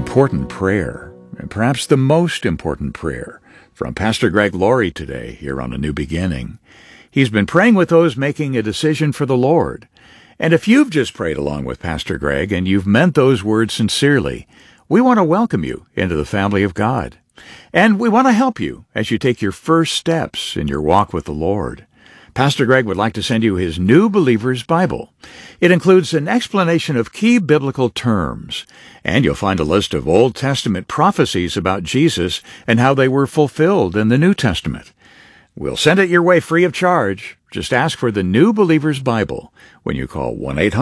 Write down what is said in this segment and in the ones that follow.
important prayer, and perhaps the most important prayer, from Pastor Greg Laurie today here on A New Beginning. He's been praying with those making a decision for the Lord. And if you've just prayed along with Pastor Greg and you've meant those words sincerely, we want to welcome you into the family of God. And we want to help you as you take your first steps in your walk with the Lord. Pastor Greg would like to send you his New Believer's Bible. It includes an explanation of key biblical terms, and you'll find a list of Old Testament prophecies about Jesus and how they were fulfilled in the New Testament. We'll send it your way free of charge. Just ask for the New Believer's Bible when you call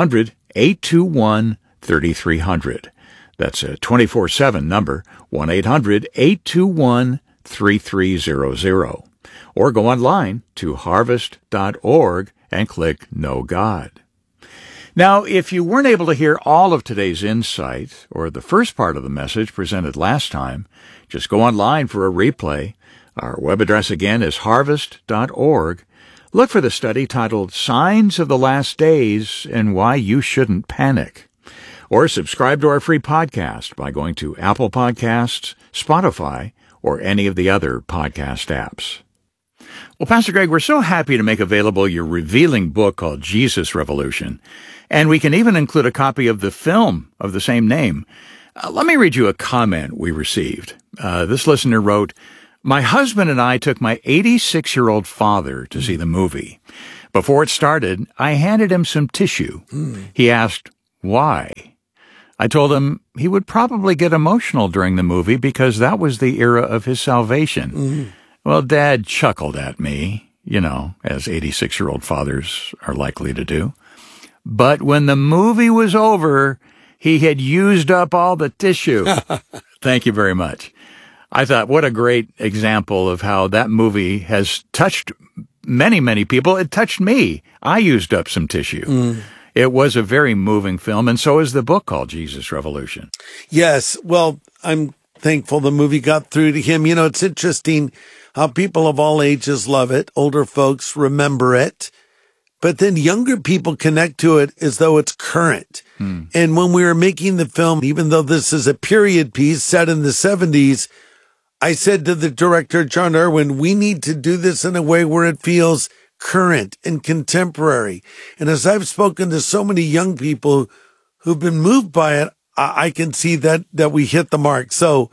1-800-821-3300. That's a 24/7 number, 1-800-821-3300. Or go online to harvest.org and click Know God. Now, if you weren't able to hear all of today's insight or the first part of the message presented last time, just go online for a replay. Our web address again is harvest.org. Look for the study titled Signs of the Last Days and Why You Shouldn't Panic. Or subscribe to our free podcast by going to Apple Podcasts, Spotify, or any of the other podcast apps. Well, Pastor Greg, we're so happy to make available your revealing book called Jesus Revolution, and we can even include a copy of the film of the same name. Let me read you a comment we received. This listener wrote, "My husband and I took my 86-year-old father to see the movie. Before it started, I handed him some tissue. He asked, 'Why?' I told him he would probably get emotional during the movie because that was the era of his salvation. Well, Dad chuckled at me, as 86-year-old fathers are likely to do. But when the movie was over, he had used up all the tissue." Thank you very much. I thought, what a great example of how that movie has touched many, many people. It touched me. I used up some tissue. It was a very moving film, and so is the book called Jesus Revolution. Yes. Well, I'm thankful the movie got through to him. It's interesting how people of all ages love it. Older folks remember it, but then younger people connect to it as though it's current. And when we were making the film, even though this is a period piece set in the 70s, I said to the director, John Irwin, we need to do this in a way where it feels current and contemporary. And as I've spoken to so many young people who've been moved by it, I can see that we hit the mark. So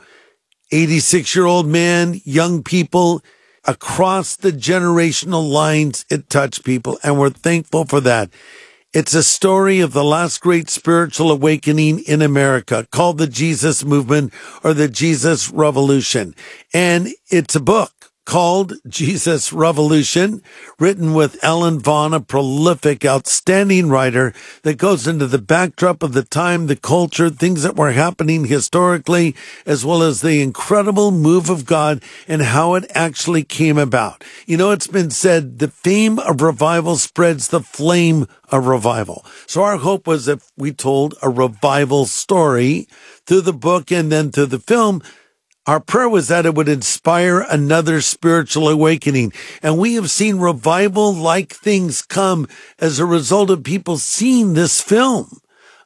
86-year-old man, young people, across the generational lines, it touched people. And we're thankful for that. It's a story of the last great spiritual awakening in America called the Jesus Movement or the Jesus Revolution. And it's a book called Jesus Revolution, written with Ellen Vaughn, a prolific, outstanding writer that goes into the backdrop of the time, the culture, things that were happening historically, as well as the incredible move of God and how it actually came about. It's been said, the fame of revival spreads the flame of revival. So our hope was if we told a revival story through the book and then through the film, our prayer was that it would inspire another spiritual awakening. And we have seen revival-like things come as a result of people seeing this film.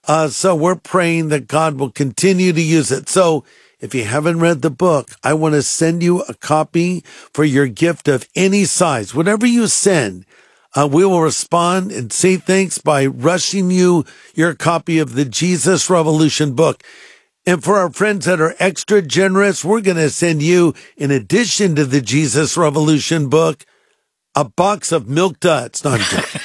So we're praying that God will continue to use it. So if you haven't read the book, I want to send you a copy for your gift of any size. Whatever you send, we will respond and say thanks by rushing you your copy of the Jesus Revolution book. And for our friends that are extra generous, we're going to send you, in addition to the Jesus Revolution book, a box of Milk Duds. No, I'm joking.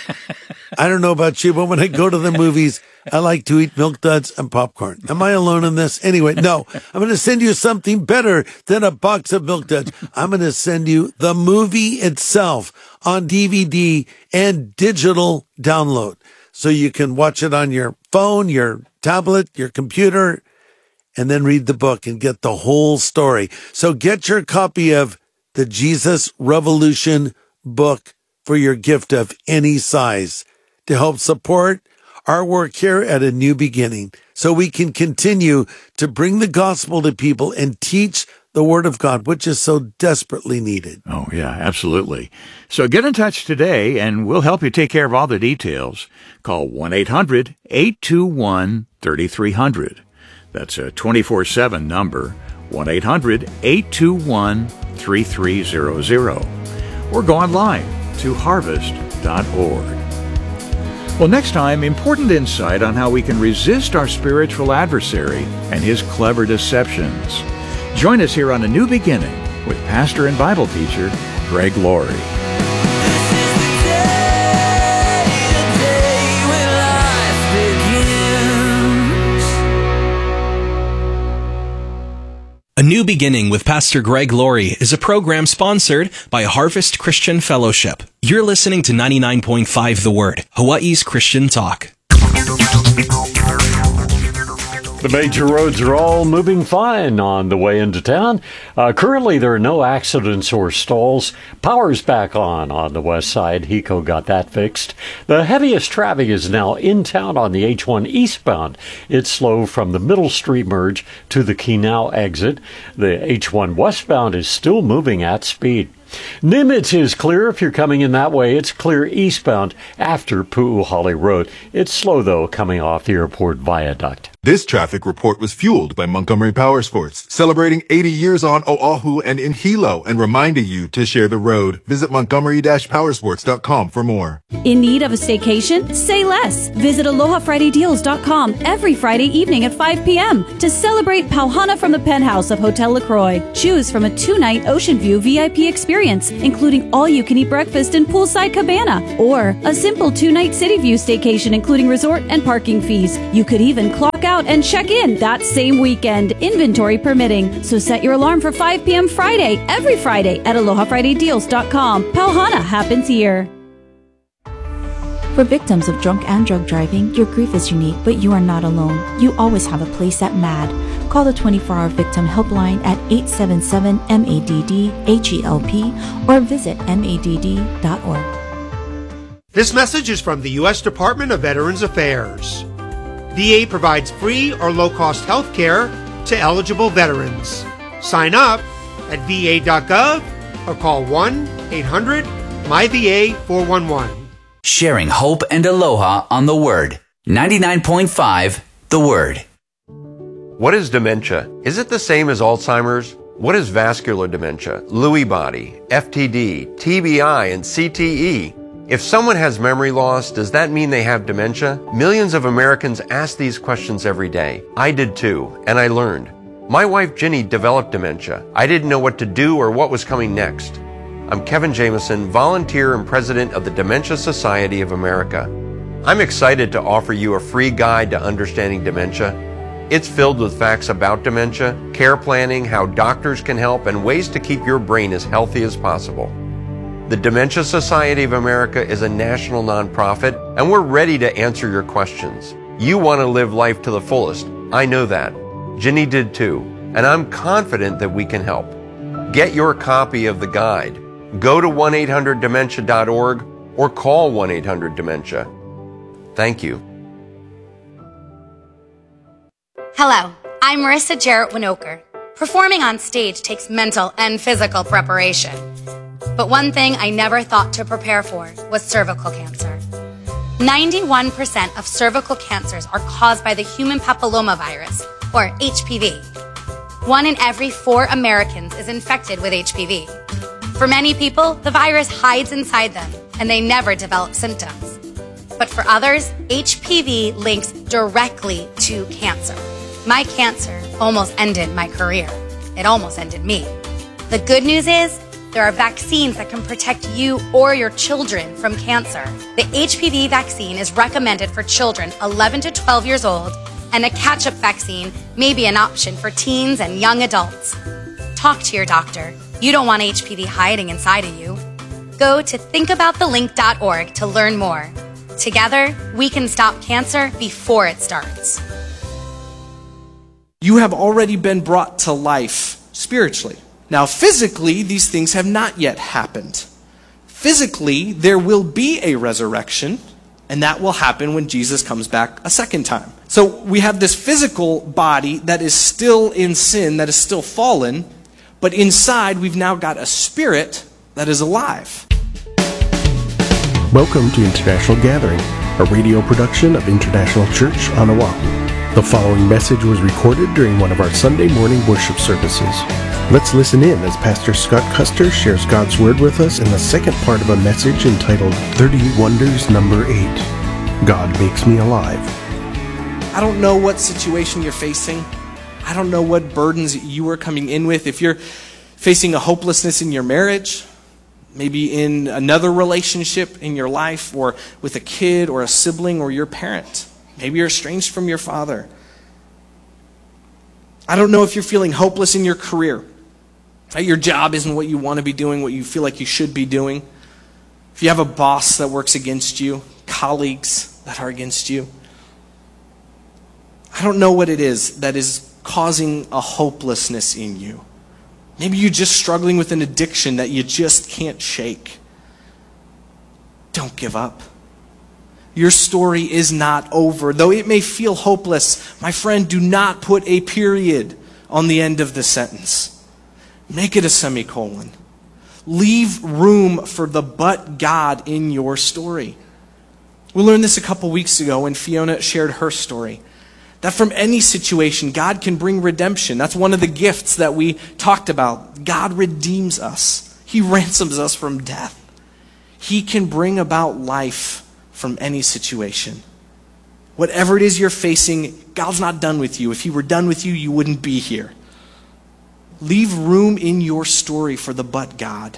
I don't know about you, but when I go to the movies, I like to eat Milk Duds and popcorn. Am I alone in this? Anyway, no. I'm going to send you something better than a box of Milk Duds. I'm going to send you the movie itself on DVD and digital download. So you can watch it on your phone, your tablet, your computer, and then read the book and get the whole story. So get your copy of the Jesus Revolution book for your gift of any size to help support our work here at A New Beginning so we can continue to bring the gospel to people and teach the Word of God, which is so desperately needed. Oh, yeah, absolutely. So get in touch today, and we'll help you take care of all the details. Call 1-800-821-3300. That's a 24/7 number, 1-800-821-3300. Or go online to harvest.org. Well, next time, important insight on how we can resist our spiritual adversary and his clever deceptions. Join us here on A New Beginning with pastor and Bible teacher Greg Laurie. A New Beginning with Pastor Greg Laurie is a program sponsored by Harvest Christian Fellowship. You're listening to 99.5 The Word, Hawaii's Christian talk. The major roads are all moving fine on the way into town. Currently, there are no accidents or stalls. Power's back on the west side. HECO got that fixed. The heaviest traffic is now in town on the H1 eastbound. It's slow from the Middle Street merge to the Kenau exit. The H1 westbound is still moving at speed. Nimitz is clear if you're coming in that way. It's clear eastbound after Pu'uhali Road. It's slow, though, coming off the airport viaduct. This traffic report was fueled by Montgomery Powersports, celebrating 80 years on Oahu and in Hilo and reminding you to share the road. Visit montgomery-powersports.com for more. In need of a staycation? Say less. Visit AlohaFridayDeals.com every Friday evening at 5 p.m. to celebrate Pauhana from the penthouse of Hotel LaCroix. Choose from a 2-night Ocean View VIP experience, including all-you-can-eat breakfast and poolside cabana, or a simple 2-night City View staycation, including resort and parking fees. You could even clock out and check in that same weekend, inventory permitting. So set your alarm for 5 p.m. Friday, every Friday at AlohaFridayDeals.com. Pauhana happens here. For victims of drunk and drug driving, your grief is unique, but you are not alone. You always have a place at MADD. Call the 24-hour victim helpline at 877-MADD-HELP or visit madd.org. This message is from the U.S. Department of Veterans Affairs. VA provides free or low-cost health care to eligible veterans. Sign up at va.gov or call 1-800-MyVA411. Sharing hope and aloha on the Word. 99.5 The Word. What is dementia? Is it the same as Alzheimer's? What is vascular dementia, Lewy body, FTD, TBI, and CTE? If someone has memory loss, does that mean they have dementia? Millions of Americans ask these questions every day. I did too, and I learned. My wife Ginny developed dementia. I didn't know what to do or what was coming next. I'm Kevin Jameson, volunteer and president of the Dementia Society of America. I'm excited to offer you a free guide to understanding dementia. It's filled with facts about dementia, care planning, how doctors can help, and ways to keep your brain as healthy as possible. The Dementia Society of America is a national nonprofit, and we're ready to answer your questions. You want to live life to the fullest. I know that. Ginny did too, and I'm confident that we can help. Get your copy of the guide. Go to 1-800-DEMENTIA.org or call 1-800-DEMENTIA. Thank you. Hello, I'm Marissa Jarrett Winokur. Performing on stage takes mental and physical preparation. But one thing I never thought to prepare for was cervical cancer. 91% of cervical cancers are caused by the human papillomavirus, or HPV. 1 in every 4 Americans is infected with HPV. For many people, the virus hides inside them, and they never develop symptoms. But for others, HPV links directly to cancer. My cancer almost ended my career. It almost ended me. The good news is, there are vaccines that can protect you or your children from cancer. The HPV vaccine is recommended for children 11 to 12 years old, and a catch-up vaccine may be an option for teens and young adults. Talk to your doctor. You don't want HPV hiding inside of you. Go to thinkaboutthelink.org to learn more. Together, we can stop cancer before it starts. You have already been brought to life spiritually. Now, physically, these things have not yet happened. Physically, there will be a resurrection, and that will happen when Jesus comes back a second time. So we have this physical body that is still in sin, that is still fallen, but inside we've now got a spirit that is alive. Welcome to International Gathering, a radio production of International Church on Oahu. The following message was recorded during one of our Sunday morning worship services. Let's listen in as Pastor Scott Custer shares God's Word with us in the second part of a message entitled 30 Wonders Number 8. God Makes Me Alive. I don't know what situation you're facing. I don't know what burdens you are coming in with. If you're facing a hopelessness in your marriage, maybe in another relationship in your life, or with a kid or a sibling or your parent. Maybe you're estranged from your father. I don't know if you're feeling hopeless in your career. Your job isn't what you want to be doing, what you feel like you should be doing. If you have a boss that works against you, colleagues that are against you. I don't know what it is that is causing a hopelessness in you. Maybe you're just struggling with an addiction that you just can't shake. Don't give up. Your story is not over. Though it may feel hopeless, my friend, do not put a period on the end of the sentence. Make it a semicolon. Leave room for the but God in your story. We learned this a couple weeks ago when Fiona shared her story. That from any situation, God can bring redemption. That's one of the gifts that we talked about. God redeems us. He ransoms us from death. He can bring about life from any situation. Whatever it is you're facing, God's not done with you. If He were done with you, you wouldn't be here. Leave room in your story for the but God.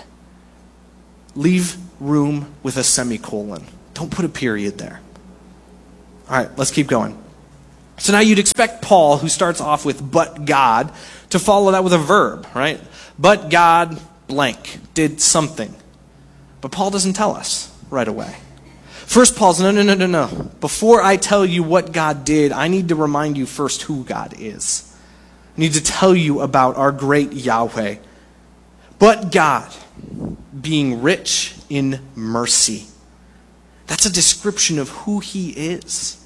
Leave room with a semicolon. Don't put a period there. All right, let's keep going. So now you'd expect Paul, who starts off with but God, to follow that with a verb, right? But God blank did something. But Paul doesn't tell us right away. First, Paul's, no. Before I tell you what God did, I need to remind you first who God is. I need to tell you about our great Yahweh. But God, being rich in mercy. That's a description of who He is.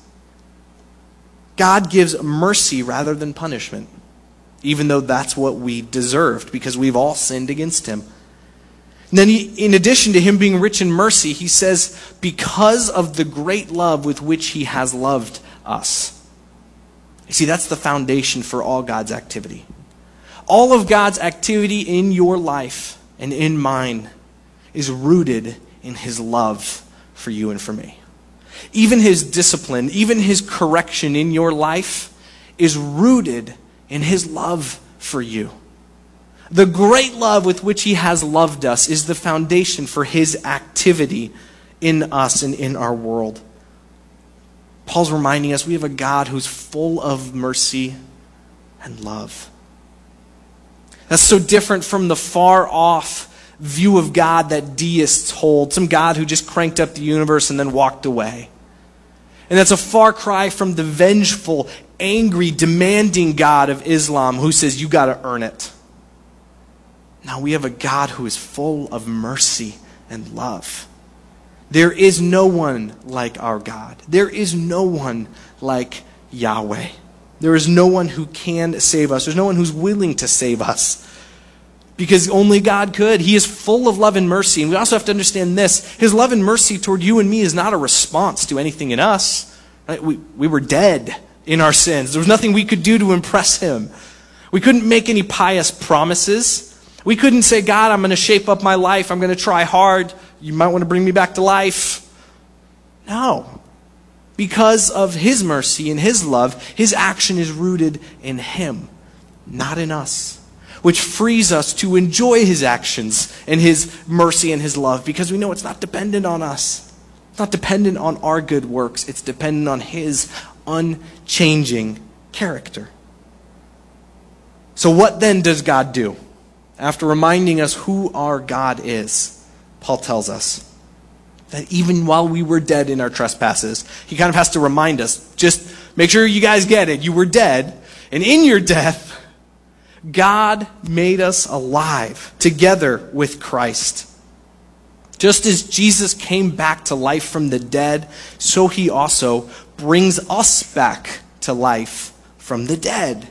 God gives mercy rather than punishment, even though that's what we deserved because we've all sinned against Him. And then in addition to Him being rich in mercy, He says, because of the great love with which He has loved us. You see, that's the foundation for all God's activity. All of God's activity in your life and in mine is rooted in His love for you and for me. Even His discipline, even His correction in your life is rooted in His love for you. The great love with which He has loved us is the foundation for His activity in us and in our world. Paul's reminding us we have a God who's full of mercy and love. That's so different from the far off view of God that deists hold. Some God who just cranked up the universe and then walked away. And that's a far cry from the vengeful, angry, demanding God of Islam who says you got to earn it. Now we have a God who is full of mercy and love. There is no one like our God. There is no one like Yahweh. There is no one who can save us. There's no one who's willing to save us. Because only God could. He is full of love and mercy. And we also have to understand this. His love and mercy toward you and me is not a response to anything in us. Right? We were dead in our sins. There was nothing we could do to impress Him. We couldn't make any pious promises. We couldn't say, God, I'm going to shape up my life. I'm going to try hard. You might want to bring me back to life. No. Because of His mercy and His love, His action is rooted in Him, not in us. Which frees us to enjoy His actions and His mercy and His love because we know it's not dependent on us. It's not dependent on our good works. It's dependent on His unchanging character. So what then does God do? After reminding us who our God is, Paul tells us that even while we were dead in our trespasses, he kind of has to remind us, just make sure you guys get it, you were dead, and in your death, God made us alive together with Christ. Just as Jesus came back to life from the dead, so He also brings us back to life from the dead.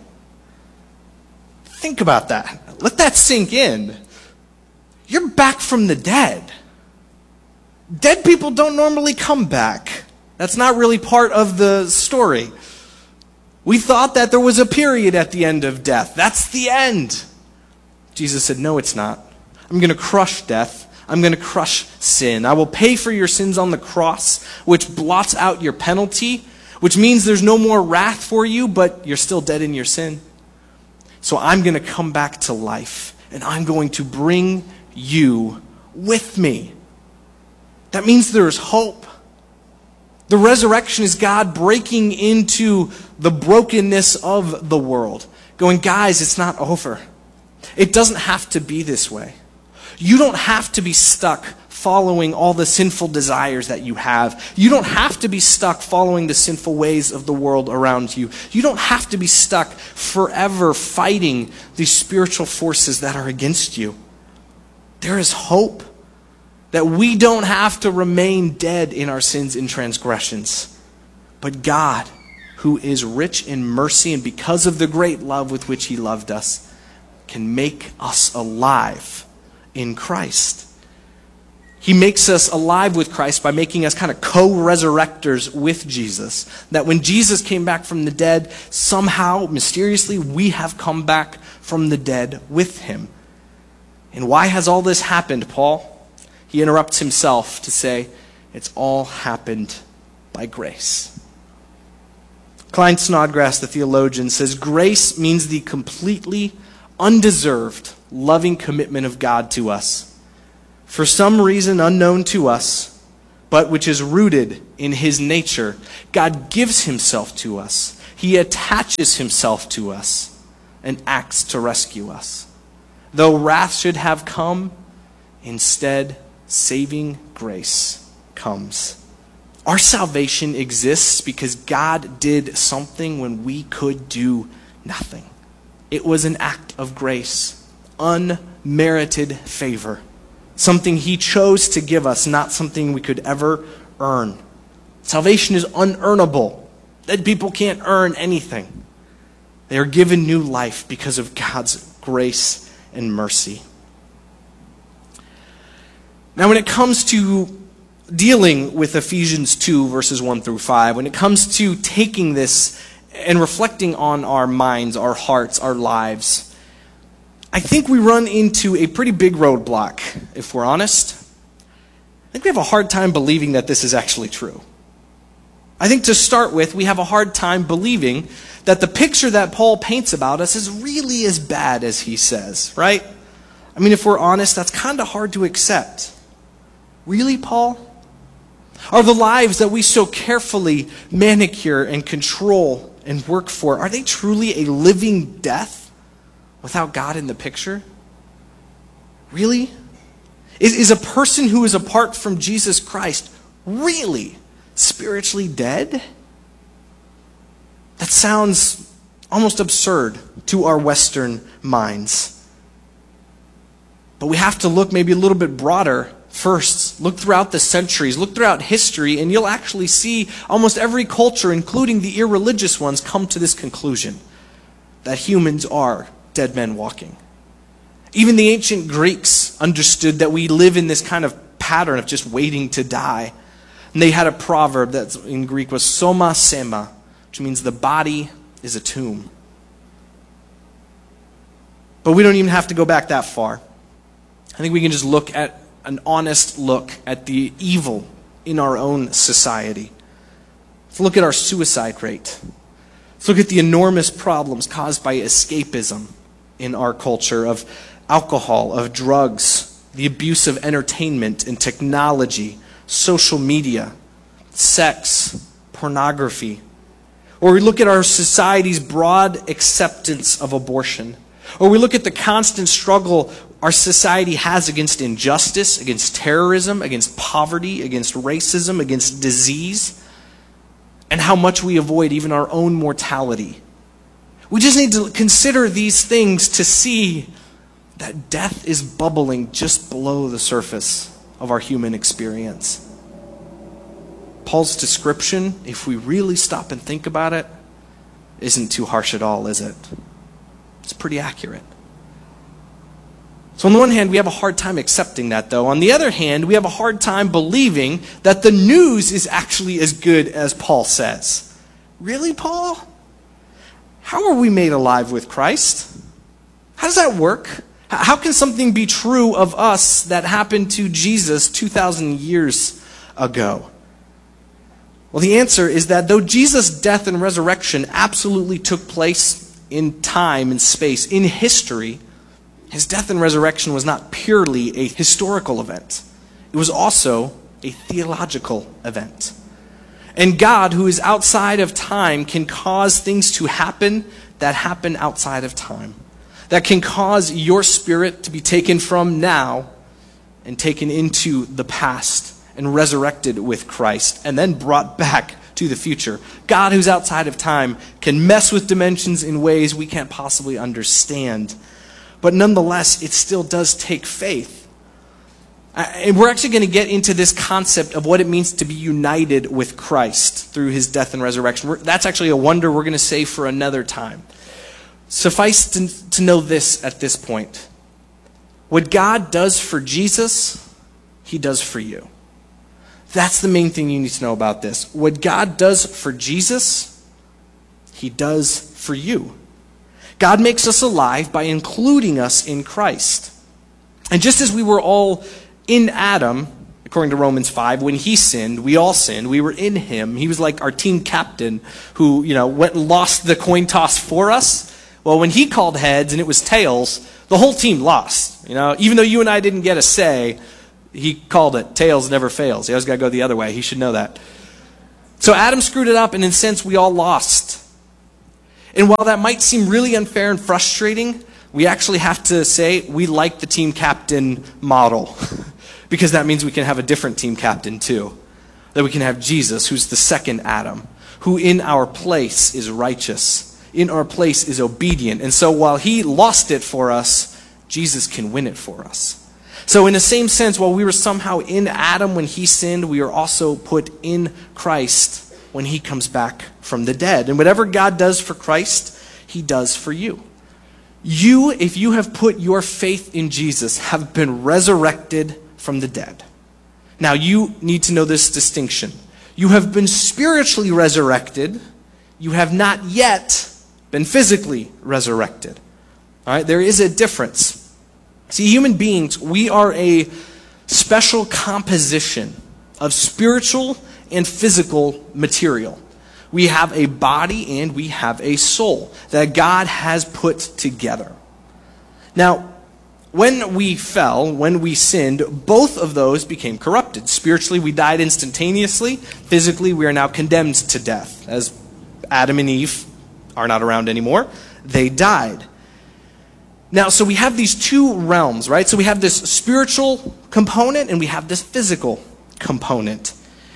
Think about that. Let that sink in. You're back from the dead. Dead people don't normally come back. That's not really part of the story. We thought that there was a period at the end of death. That's the end. Jesus said, no, it's not. I'm going to crush death. I'm going to crush sin. I will pay for your sins on the cross, which blots out your penalty, which means there's no more wrath for you, but you're still dead in your sin. So I'm going to come back to life, and I'm going to bring you with me. That means there is hope. The resurrection is God breaking into the brokenness of the world, going, guys, it's not over. It doesn't have to be this way. You don't have to be stuck following all the sinful desires that you have. You don't have to be stuck following the sinful ways of the world around you. You don't have to be stuck forever fighting these spiritual forces that are against you. There is hope that we don't have to remain dead in our sins and transgressions. But God, who is rich in mercy and because of the great love with which he loved us, can make us alive in Christ. He makes us alive with Christ by making us kind of co-resurrectors with Jesus. That when Jesus came back from the dead, somehow, mysteriously, we have come back from the dead with him. And why has all this happened, Paul? He interrupts himself to say, it's all happened by grace. Klein Snodgrass, the theologian, says, grace means the completely undeserved, loving commitment of God to us. For some reason unknown to us, but which is rooted in his nature, God gives himself to us. He attaches himself to us and acts to rescue us. Though wrath should have come, instead, saving grace comes. Our salvation exists because God did something when we could do nothing. It was an act of grace, unmerited favor. Something he chose to give us, not something we could ever earn. Salvation is unearnable. Dead people can't earn anything. They are given new life because of God's grace and mercy. Now, when it comes to dealing with Ephesians 2, verses 1 through 5, when it comes to taking this and reflecting on our minds, our hearts, our lives, I think we run into a pretty big roadblock, if we're honest. I think we have a hard time believing that this is actually true. I think to start with, we have a hard time believing that the picture that Paul paints about us is really as bad as he says, right? I mean, if we're honest, that's kind of hard to accept. Really, Paul? Are the lives that we so carefully manicure and control and work for, are they truly a living death without God in the picture? Really? Is a person who is apart from Jesus Christ really spiritually dead? That sounds almost absurd to our Western minds. But we have to look maybe a little bit broader first. Look throughout the centuries, look throughout history, and you'll actually see almost every culture, including the irreligious ones, come to this conclusion, that humans are dead men walking. Even the ancient Greeks understood that we live in this kind of pattern of just waiting to die. And they had a proverb that in Greek was soma sema, which means the body is a tomb. But we don't even have to go back that far. I think we can just look at an honest look at the evil in our own society. Let's look at our suicide rate. Let's look at the enormous problems caused by escapism in our culture, of alcohol, of drugs, the abuse of entertainment and technology, social media, sex, pornography. Or we look at our society's broad acceptance of abortion. Or we look at the constant struggle our society has against injustice, against terrorism, against poverty, against racism, against disease, and how much we avoid even our own mortality. We just need to consider these things to see that death is bubbling just below the surface of our human experience. Paul's description, if we really stop and think about it, isn't too harsh at all, is it? It's pretty accurate. So on the one hand, we have a hard time accepting that, though. On the other hand, we have a hard time believing that the news is actually as good as Paul says. Really, Paul? how are we made alive with Christ? How does that work? How can something be true of us that happened to Jesus 2,000 years ago? Well, the answer is that though Jesus' death and resurrection absolutely took place in time and space, in history, his death and resurrection was not purely a historical event. It was also a theological event. And God, who is outside of time, can cause things to happen that happen outside of time. That can cause your spirit to be taken from now and taken into the past and resurrected with Christ and then brought back to the future. God, who's outside of time, can mess with dimensions in ways we can't possibly understand. But nonetheless, it still does take faith. And we're actually going to get into this concept of what it means to be united with Christ through his death and resurrection. That's actually a wonder we're going to save for another time. Suffice to know this at this point. What God does for Jesus, he does for you. That's the main thing you need to know about this. What God does for Jesus, he does for you. God makes us alive by including us in Christ. And just as we were all in Adam, according to Romans 5, when he sinned, we all sinned. We were in him. He was like our team captain who, went and lost the coin toss for us. Well, when he called heads and it was tails, the whole team lost. Even though you and I didn't get a say, he called it. Tails never fails. You always got to go the other way. He should know that. So Adam screwed it up, and in a sense, we all lost. And while that might seem really unfair and frustrating, we actually have to say we like the team captain model. Because that means we can have a different team captain too. That we can have Jesus, who's the second Adam, who in our place is righteous. In our place is obedient. And so while he lost it for us, Jesus can win it for us. So in the same sense, while we were somehow in Adam when he sinned, we are also put in Christ when he comes back from the dead. And whatever God does for Christ, he does for you. You, if you have put your faith in Jesus, have been resurrected from the dead. Now you need to know this distinction. You have been spiritually resurrected. You have not yet been physically resurrected. All right, there is a difference. See, human beings, we are a special composition of spiritual and physical material. We have a body and we have a soul that God has put together. Now, when we fell, when we sinned, both of those became corrupted. Spiritually, we died instantaneously. Physically, we are now condemned to death. As Adam and Eve are not around anymore, they died. Now, so we have these two realms, right? So we have this spiritual component and we have this physical component.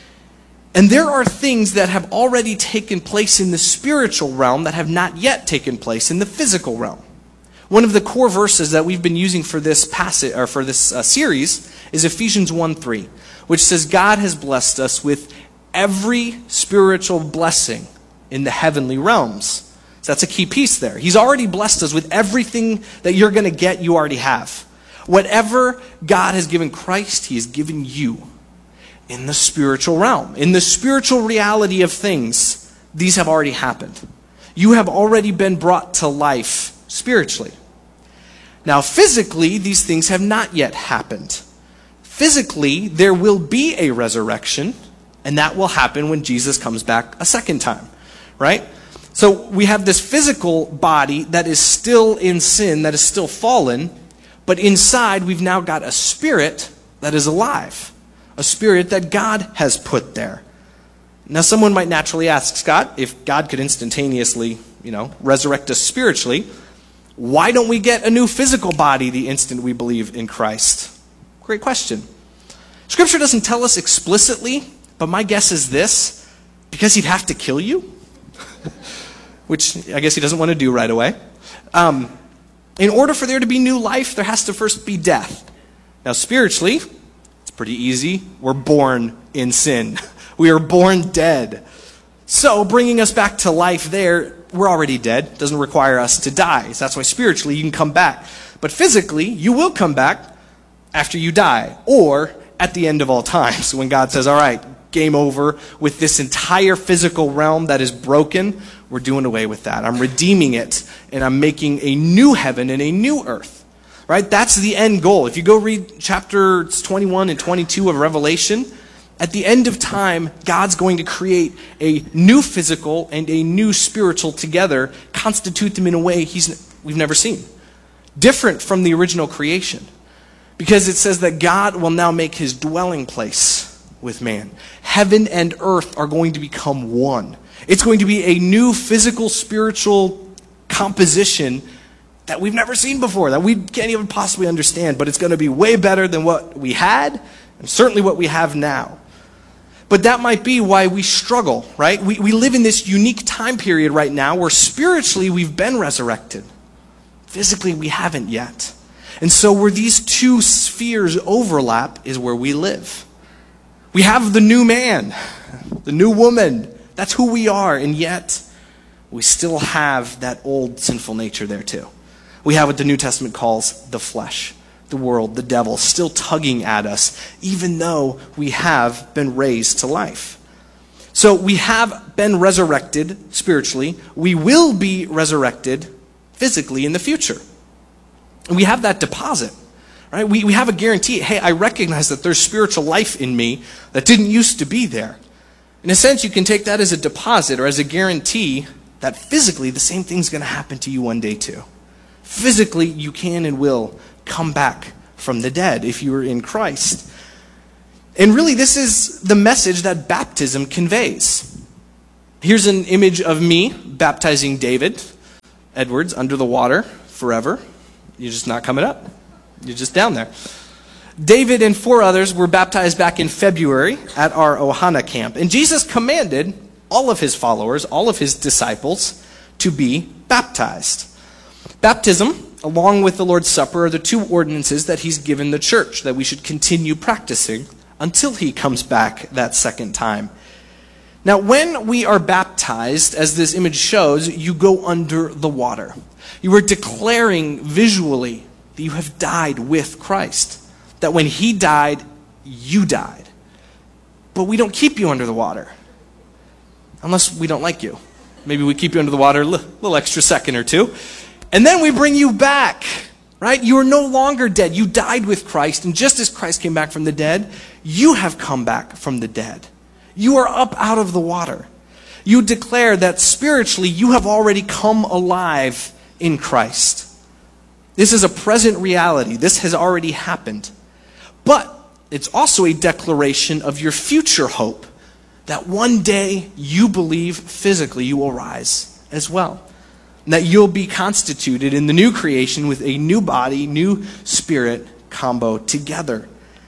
And there are things that have already taken place in the spiritual realm that have not yet taken place in the physical realm. One of the core verses that we've been using for this passage or for this series is Ephesians 1:3, which says God has blessed us with every spiritual blessing in the heavenly realms. So that's a key piece there. He's already blessed us with everything that you're going to get, you already have. Whatever God has given Christ, he has given you in the spiritual realm. In the spiritual reality of things, these have already happened. You have already been brought to life spiritually. Now, physically, these things have not yet happened. Physically, there will be a resurrection, and that will happen when Jesus comes back a second time, right? So we have this physical body that is still in sin, that is still fallen, but inside we've now got a spirit that is alive, a spirit that God has put there. Now someone might naturally ask, Scott, if God could instantaneously, resurrect us spiritually, why don't we get a new physical body the instant we believe in Christ? Great question. Scripture doesn't tell us explicitly, but my guess is this: because he'd have to kill you. Which I guess he doesn't want to do right away. In order for there to be new life, there has to first be death. Now spiritually, it's pretty easy. We're born in sin. We are born dead. So bringing us back to life there, we're already dead. It doesn't require us to die. So that's why spiritually you can come back. But physically, you will come back after you die, or at the end of all times, when God says, all right, game over with this entire physical realm that is broken. We're doing away with that. I'm redeeming it, and I'm making a new heaven and a new earth. Right? That's the end goal. If you go read chapters 21 and 22 of Revelation, at the end of time, God's going to create a new physical and a new spiritual together, constitute them in a way we've never seen. Different from the original creation. Because it says that God will now make his dwelling place with man. Heaven and earth are going to become one. It's going to be a new physical, spiritual composition that we've never seen before, that we can't even possibly understand, but it's going to be way better than what we had, and certainly what we have now. But that might be why we struggle, right? We live in this unique time period right now where spiritually we've been resurrected. Physically we haven't yet. And so where these two spheres overlap is where we live. We have the new man, the new woman. That's who we are, and yet we still have that old sinful nature there too. We have what the New Testament calls the flesh, the world, the devil, still tugging at us, even though we have been raised to life. So we have been resurrected spiritually. We will be resurrected physically in the future. And we have that deposit. Right? We have a guarantee. Hey, I recognize that there's spiritual life in me that didn't used to be there. In a sense, you can take that as a deposit or as a guarantee that physically the same thing's going to happen to you one day too. Physically, you can and will come back from the dead if you are in Christ. And really, this is the message that baptism conveys. Here's an image of me baptizing David Edwards under the water forever. You're just not coming up. You're just down there. David and 4 others were baptized back in February at our Ohana camp. And Jesus commanded all of his followers, all of his disciples, to be baptized. Baptism, along with the Lord's Supper, are the 2 ordinances that he's given the church that we should continue practicing until he comes back that second time. Now, when we are baptized, as this image shows, you go under the water. You are declaring visually that you have died with Christ. That when he died, you died. But we don't keep you under the water. Unless we don't like you. Maybe we keep you under the water a little extra second or 2. And then we bring you back. Right? You are no longer dead. You died with Christ. And just as Christ came back from the dead, you have come back from the dead. You are up out of the water. You declare that spiritually you have already come alive in Christ. This is a present reality. This has already happened. But it's also a declaration of your future hope that one day you believe physically you will rise as well. And that you'll be constituted in the new creation with a new body, new spirit combo together.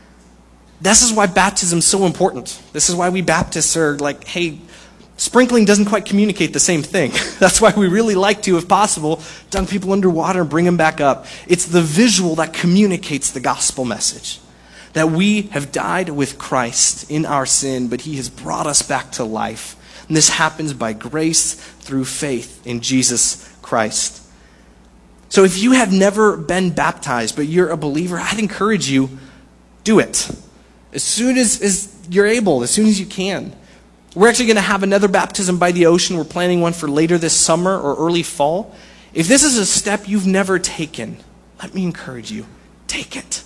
This is why baptism is so important. This is why we Baptists are like, hey, sprinkling doesn't quite communicate the same thing. That's why we really like to, if possible, dunk people underwater and bring them back up. It's the visual that communicates the gospel message. That we have died with Christ in our sin, but he has brought us back to life. And this happens by grace through faith in Jesus Christ. So if you have never been baptized, but you're a believer, I'd encourage you, do it. As soon as you're able, as soon as you can. We're actually going to have another baptism by the ocean. We're planning one for later this summer or early fall. If this is a step you've never taken, let me encourage you, take it.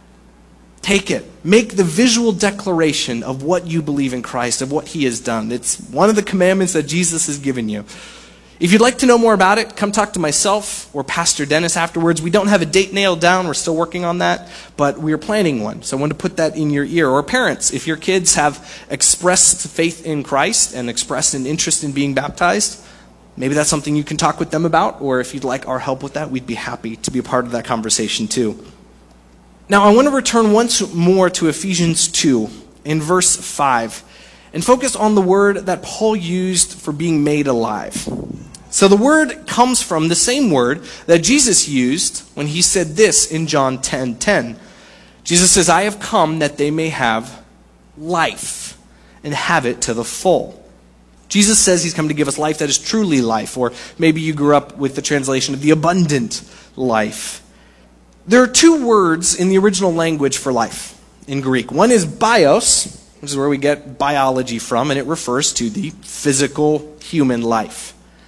Take it. Make the visual declaration of what you believe in Christ, of what he has done. It's one of the commandments that Jesus has given you. If you'd like to know more about it, come talk to myself or Pastor Dennis afterwards. We don't have a date nailed down. We're still working on that, but we are planning one. So I want to put that in your ear. Or parents, if your kids have expressed faith in Christ and expressed an interest in being baptized, maybe that's something you can talk with them about. Or if you'd like our help with that, we'd be happy to be a part of that conversation too. Now I want to return once more to Ephesians 2 in verse 5 and focus on the word that Paul used for being made alive. So the word comes from the same word that Jesus used when he said this in John 10:10. Jesus says, I have come that they may have life and have it to the full. Jesus says he's come to give us life that is truly life, or maybe you grew up with the translation of the abundant life. There are 2 words in the original language for life in Greek. One is bios, which is where we get biology from, and it refers to the physical human life.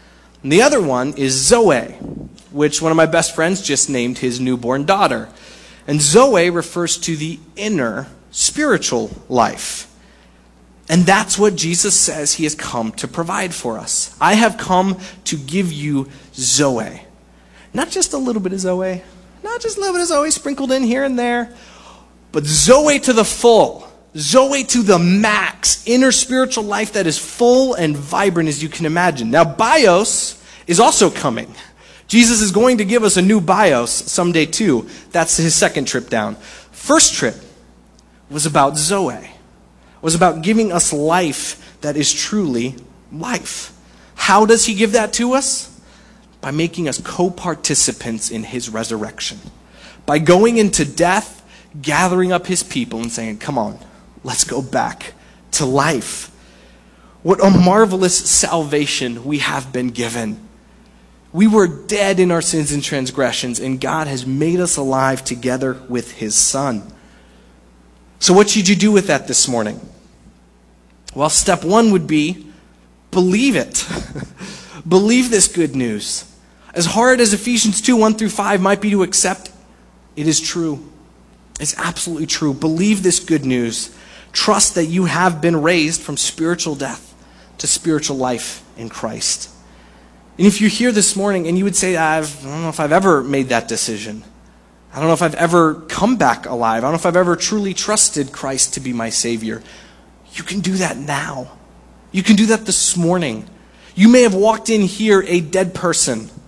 And the other one is Zoe, which one of my best friends just named his newborn daughter. And Zoe refers to the inner spiritual life. And that's what Jesus says he has come to provide for us. I have come to give you Zoe. Not just a little bit of Zoe, not just a little bit of Zoe sprinkled in here and there, but Zoe to the full. Zoe to the max, inner spiritual life that is full and vibrant as you can imagine. Now, Bios is also coming. Jesus is going to give us a new Bios someday too. That's his second trip down. First trip was about Zoe. Was about giving us life that is truly life. How does he give that to us? By making us co-participants in his resurrection. By going into death, gathering up his people and saying, come on, let's go back to life. What a marvelous salvation we have been given. We were dead in our sins and transgressions, and God has made us alive together with his Son. So what should you do with that this morning? Well, step one would be believe it. Believe this good news. As hard as Ephesians 2:1-5 might be to accept, it is true. It's absolutely true. Believe this good news. Trust that you have been raised from spiritual death to spiritual life in Christ. And if you're here this morning and you would say, I don't know if I've ever made that decision. I don't know if I've ever come back alive. I don't know if I've ever truly trusted Christ to be my Savior. You can do that now. You can do that this morning. You may have walked in here a dead person.